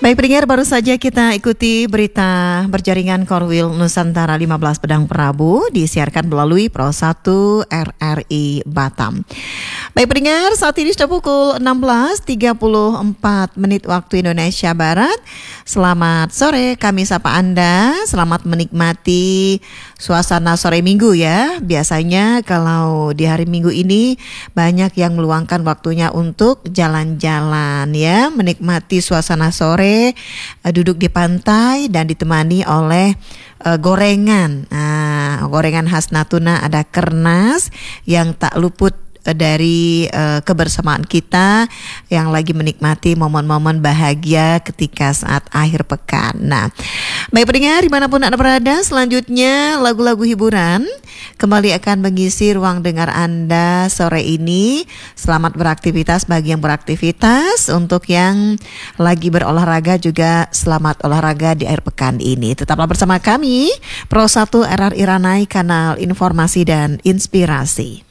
Baik pendengar, baru saja kita ikuti berita berjaringan Korwil Nusantara 15 Pedang Prabu disiarkan melalui Pro 1 RRI Batam. Baik pendengar, saat ini sudah pukul 16.34 menit waktu Indonesia Barat. Selamat sore, kami sapa Anda, selamat menikmati suasana sore minggu ya. Biasanya kalau di hari minggu ini banyak yang meluangkan waktunya untuk jalan-jalan ya, menikmati suasana sore, duduk di pantai dan ditemani oleh gorengan. Gorengan khas Natuna, ada kernas yang tak luput dari kebersamaan kita yang lagi menikmati momen-momen bahagia ketika saat akhir pekan. Nah, baik pendengar dimanapun Anda berada, selanjutnya lagu-lagu hiburan kembali akan mengisi ruang dengar Anda sore ini. Selamat beraktivitas bagi yang beraktivitas, untuk yang lagi berolahraga juga selamat olahraga di akhir pekan ini. Tetaplah bersama kami, Pro 1 RRI Ranai, kanal informasi dan inspirasi.